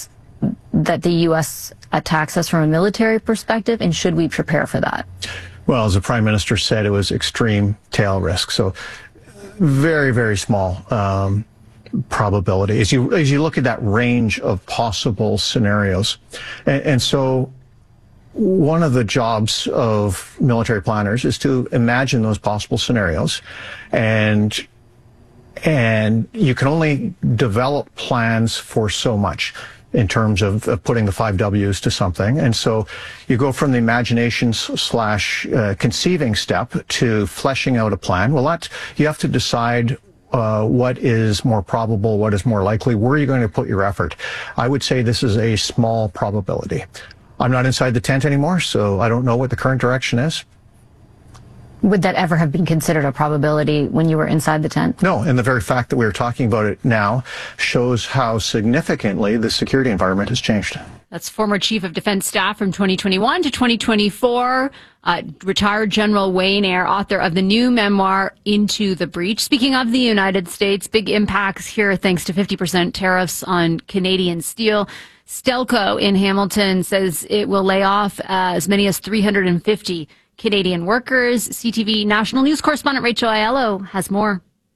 that the U S attacks us from a military perspective, and should we prepare for that? Well, as the Prime Minister said, it was extreme tail risk. So very, very small um, probability as you as you look at that range of possible scenarios. And, and so one of the jobs of military planners is to imagine those possible scenarios. And and you can only develop plans for so much in terms of, of putting the five W's to something. And so you go from the imagination slash uh, conceiving step to fleshing out a plan. Well, that, you have to decide uh, what is more probable, what is more likely, where are you going to put your effort? I would say this is a small probability. I'm not inside the tent anymore, so I don't know what the current direction is. Would that ever have been considered a probability when you were inside the tent? No, and the very fact that we're talking about it now shows how significantly the security environment has changed. That's former Chief of Defense Staff from twenty twenty-one to twenty twenty-four, uh, retired General Wayne Eyre, author of the new memoir, Into the Breach. Speaking of the United States, big impacts here thanks to fifty percent tariffs on Canadian steel. Stelco in Hamilton says it will lay off uh, as many as three hundred fifty Canadian workers. C T V national news correspondent Rachel Aiello has more.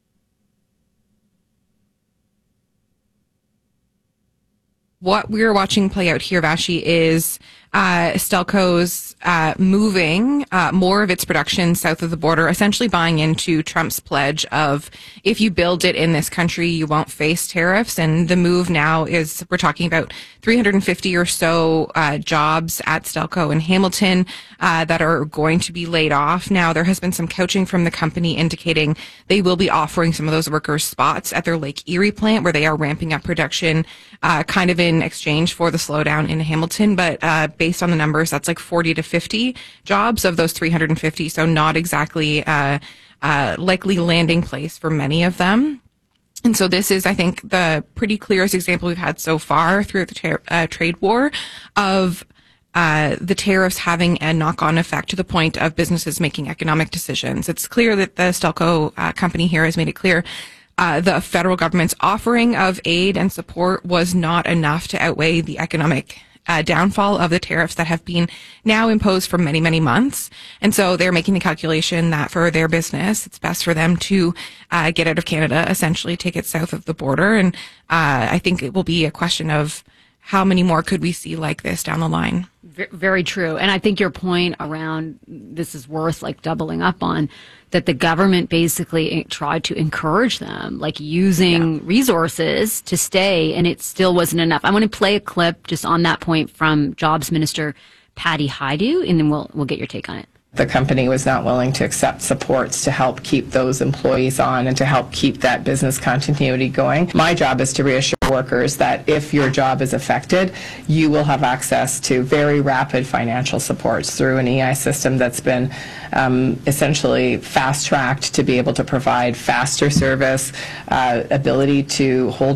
What we're watching play out here, Vashi, is uh, Stelco's uh, moving uh, more of its production south of the border, essentially buying into Trump's pledge of if you build it in this country, you won't face tariffs. And the move now is we're talking about three hundred fifty or so uh, jobs at Stelco in Hamilton uh, that are going to be laid off. Now, there has been some coaching from the company indicating they will be offering some of those workers spots at their Lake Erie plant where they are ramping up production uh, kind of in exchange for the slowdown in Hamilton. But uh, based on the numbers, that's like forty to fifty jobs of those three hundred fifty. So not exactly uh, uh, likely landing place for many of them. And so this is, I think, the pretty clearest example we've had so far through the ter- uh, trade war of uh, the tariffs having a knock-on effect to the point of businesses making economic decisions. It's clear that the Stelco uh, company here has made it clear uh, the federal government's offering of aid and support was not enough to outweigh the economic Uh, downfall of the tariffs that have been now imposed for many, many months. And so they're making the calculation that for their business, it's best for them to uh, get out of Canada, essentially take it south of the border. And uh, I think it will be a question of how many more could we see like this down the line. Very true. And I think your point around this is worth like doubling up on, that the government basically tried to encourage them, like using yeah. resources to stay, and it still wasn't enough. I want to play a clip just on that point from Jobs Minister Patty Hajdu, and then we'll we'll get your take on it. The company was not willing to accept supports to help keep those employees on and to help keep that business continuity going. My job is to reassure workers that if your job is affected, you will have access to very rapid financial supports through an E I system that's been um, essentially fast-tracked to be able to provide faster service, uh, ability to hold